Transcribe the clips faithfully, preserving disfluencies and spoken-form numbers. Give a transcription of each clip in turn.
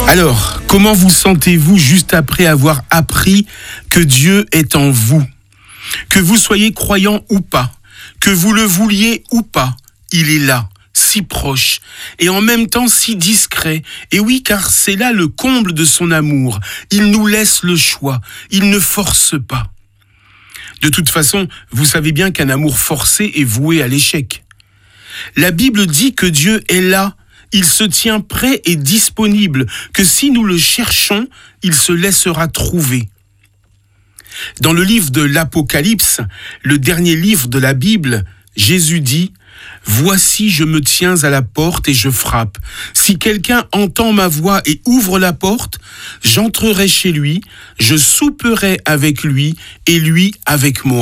Alors, comment vous sentez-vous juste après avoir appris que Dieu est en vous ? Que vous soyez croyant ou pas, que vous le vouliez ou pas, il est là, si proche, et en même temps si discret. Et oui, car c'est là le comble de son amour. Il nous laisse le choix, il ne force pas. De toute façon, vous savez bien qu'un amour forcé est voué à l'échec. La Bible dit que Dieu est là, il se tient prêt et disponible, que si nous le cherchons, il se laissera trouver. Dans le livre de l'Apocalypse, le dernier livre de la Bible, Jésus dit « Voici, je me tiens à la porte et je frappe. Si quelqu'un entend ma voix et ouvre la porte, j'entrerai chez lui, je souperai avec lui et lui avec moi. »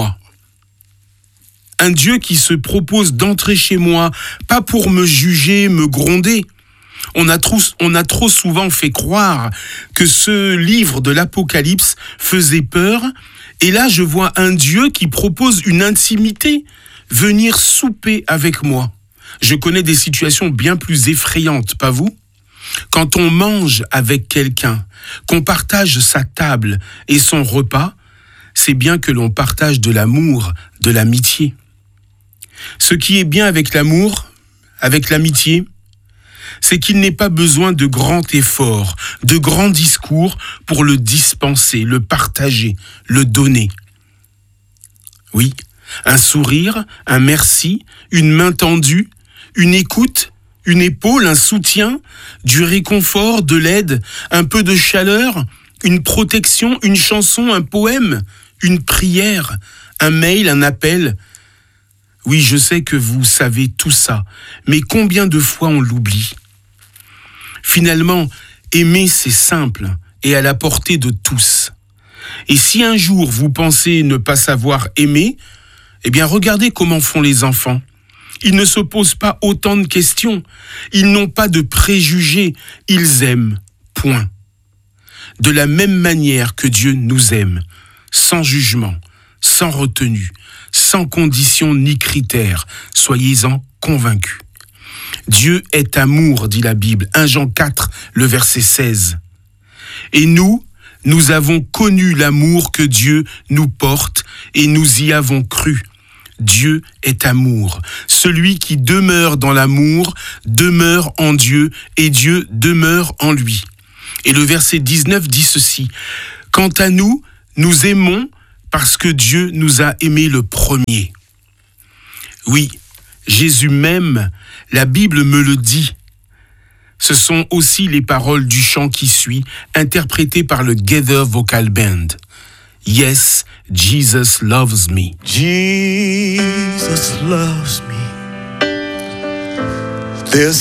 Un Dieu qui se propose d'entrer chez moi, pas pour me juger, me gronder. On a trop, on a trop souvent fait croire que ce livre de l'Apocalypse faisait peur. Et là, je vois un Dieu qui propose une intimité, venir souper avec moi. Je connais des situations bien plus effrayantes, pas vous ? Quand on mange avec quelqu'un, qu'on partage sa table et son repas, c'est bien que l'on partage de l'amour, de l'amitié. Ce qui est bien avec l'amour, avec l'amitié, c'est qu'il n'est pas besoin de grands efforts, de grands discours pour le dispenser, le partager, le donner. Oui, un sourire, un merci, une main tendue, une écoute, une épaule, un soutien, du réconfort, de l'aide, un peu de chaleur, une protection, une chanson, un poème, une prière, un mail, un appel. Oui, je sais que vous savez tout ça, mais combien de fois on l'oublie ? Finalement, aimer, c'est simple et à la portée de tous. Et si un jour vous pensez ne pas savoir aimer, eh bien regardez comment font les enfants. Ils ne se posent pas autant de questions, ils n'ont pas de préjugés, ils aiment, point. De la même manière que Dieu nous aime, sans jugement, sans retenue, sans condition ni critères, soyez-en convaincus. Dieu est amour, dit la Bible, premier Jean quatre, le verset seize. Et nous, nous avons connu l'amour que Dieu nous porte et nous y avons cru. Dieu est amour. Celui qui demeure dans l'amour demeure en Dieu et Dieu demeure en lui. Et le verset dix-neuf dit ceci. Quant à nous, nous aimons parce que Dieu nous a aimés le premier. Oui, Jésus m'aime, la Bible me le dit. Ce sont aussi les paroles du chant qui suit, interprété par le Gather Vocal Band. Yes, Jesus loves me. Jesus loves me. There's